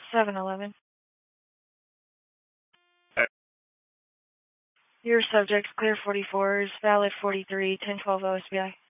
7-Eleven. Okay. Your subject's clear 44 is valid 43, 1012 OSBI.